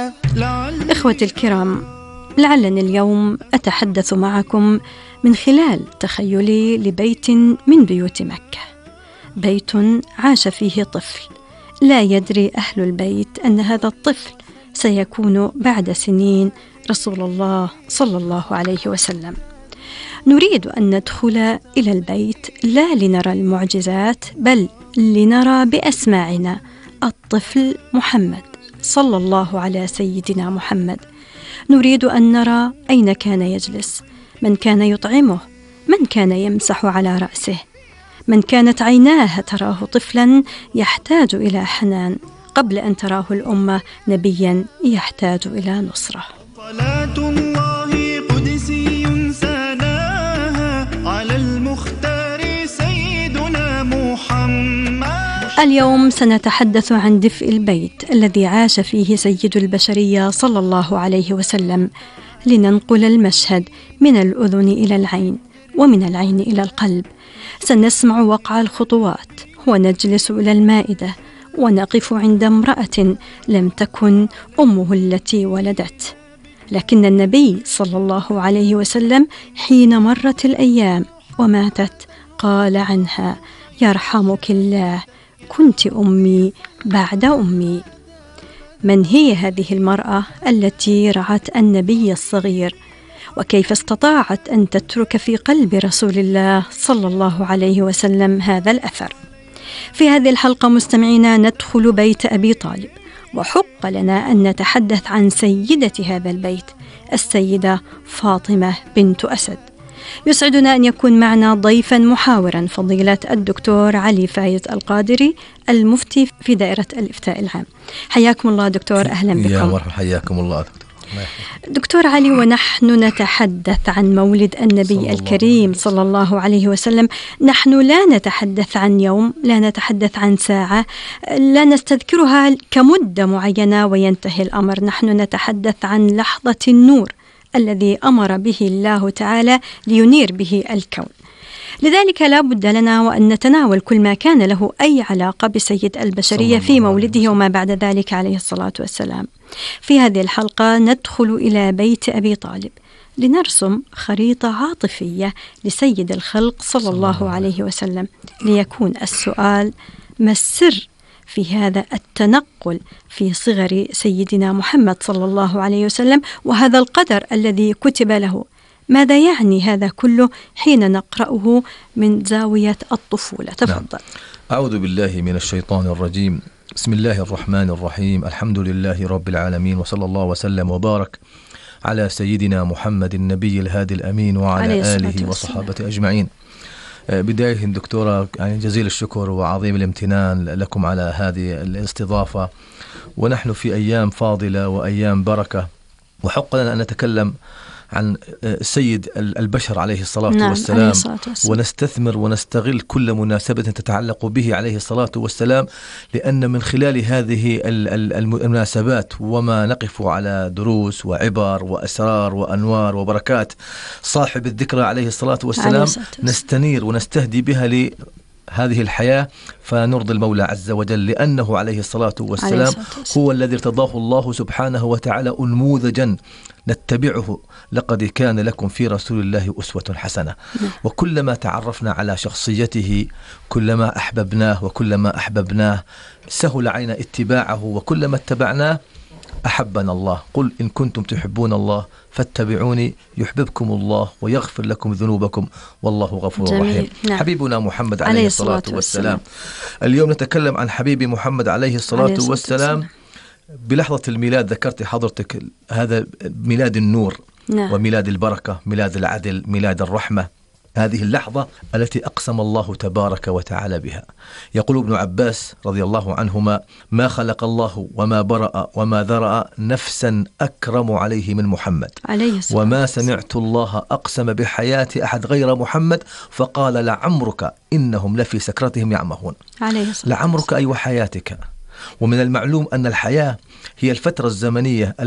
إخوتي الكرام، لعلني اليوم أتحدث معكم من خلال تخيلي لبيت من بيوت مكة، بيت عاش فيه طفل لا يدري أهل البيت أن هذا الطفل سيكون بعد سنين رسول الله صلى الله عليه وسلم. نريد أن ندخل إلى البيت لا لنرى المعجزات، بل لنرى بأسماعنا الطفل محمد صلى الله على سيدنا محمد. نريد أن نرى أين كان يجلس، من كان يطعمه، من كان يمسح على رأسه، من كانت عيناه تراه طفلا يحتاج إلى حنان قبل أن تراه الأمة نبيا يحتاج إلى نصرة. صلاة الله قدسي سناها على المختار سيدنا محمد. اليوم سنتحدث عن دفء البيت الذي عاش فيه سيد البشرية صلى الله عليه وسلم، لننقل المشهد من الأذن إلى العين ومن العين إلى القلب. سنسمع وقع الخطوات ونجلس إلى المائدة ونقف عند امرأة لم تكن أمه التي ولدت، لكن النبي صلى الله عليه وسلم حين مرت الأيام وماتت قال عنها: يرحمك الله، كنت أمي بعد أمي. من هي هذه المرأة التي رعت النبي الصغير؟ وكيف استطاعت أن تترك في قلب رسول الله صلى الله عليه وسلم هذا الأثر؟ في هذه الحلقة مستمعينا ندخل بيت أبي طالب، وحق لنا أن نتحدث عن سيدة هذا البيت، السيدة فاطمة بنت أسد. يسعدنا أن يكون معنا ضيفا محاورا فضيلة الدكتور علي فايز القادري، المفتي في دائرة الإفتاء العام. حياكم الله دكتور، أهلا بكم. يا مرحبا، حياكم الله دكتور علي. ونحن نتحدث عن مولد النبي الكريم صلى الله عليه وسلم، نحن لا نتحدث عن يوم، لا نتحدث عن ساعة، لا نستذكرها كمدة معينة وينتهي الأمر. نحن نتحدث عن لحظة النور الذي أمر به الله تعالى لينير به الكون. لذلك لا بد لنا وأن نتناول كل ما كان له أي علاقة بسيد البشرية في مولده وما بعد ذلك عليه الصلاة والسلام. في هذه الحلقة ندخل إلى بيت أبي طالب لنرسم خريطة عاطفية لسيد الخلق صلى الله عليه وسلم، ليكون السؤال: ما السر في هذا التنقل في صغر سيدنا محمد صلى الله عليه وسلم، وهذا القدر الذي كتب له؟ ماذا يعني هذا كله حين نقرأه من زاوية الطفولة؟ تفضل. أعوذ بالله من الشيطان الرجيم. بسم الله الرحمن الرحيم. الحمد لله رب العالمين، وصلى الله وسلم وبارك على سيدنا محمد النبي الهادي الأمين وعلى آله وصحابته أجمعين. بداية دكتورة، يعني جزيل الشكر وعظيم الامتنان لكم على هذه الاستضافة، ونحن في أيام فاضلة وأيام بركة، وحق لنا أن نتكلم عن سيد البشر عليه الصلاة والسلام، ونستثمر ونستغل كل مناسبة تتعلق به عليه الصلاة والسلام، لأن من خلال هذه المناسبات وما نقف على دروس وعبر وأسرار وأنوار وبركات صاحب الذكرى عليه الصلاة والسلام نستنير ونستهدي بها هذه الحياة، فنرضي المولى عز وجل، لأنه عليه الصلاة والسلام هو الذي ارتضاه الله سبحانه وتعالى أنموذجا نتبعه. لقد كان لكم في رسول الله أسوة حسنة. وكلما تعرفنا على شخصيته كلما أحببناه، وكلما أحببناه سهل علينا اتباعه، وكلما اتبعناه أحبنا الله. قل إن كنتم تحبون الله فاتبعوني يحببكم الله ويغفر لكم ذنوبكم والله غفور رحيم. حبيبنا محمد عليه الصلاة والسلام. اليوم نتكلم عن حبيبي محمد عليه الصلاة والسلام. بلحظة الميلاد ذكرت حضرتك هذا ميلاد النور وميلاد البركة، ميلاد العدل، ميلاد الرحمة. هذه اللحظة التي أقسم الله تبارك وتعالى بها. يقول ابن عباس رضي الله عنهما: ما خلق الله وما برأ وما ذرأ نفسا أكرم عليه من محمد، وما سمعت الله أقسم بحياة أحد غير محمد، فقال: لعمرك إنهم لفي سكرتهم يعمهون. لعمرك أي وحياتك. ومن المعلوم أن الحياة هي الفترة الزمنية